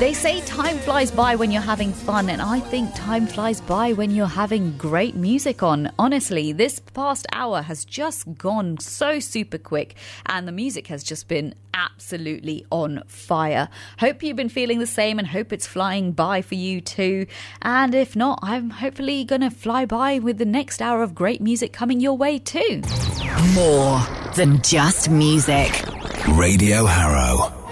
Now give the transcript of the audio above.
They say time flies by when you're having fun, and I think time flies by when you're having great music on. Honestly, this past hour has just gone so super quick, and the music has just been absolutely on fire. Hope you've been feeling the same and hope it's flying by for you too. And if not, I'm hopefully going to fly by with the next hour of great music coming your way too. More than just music. Radio Harrow.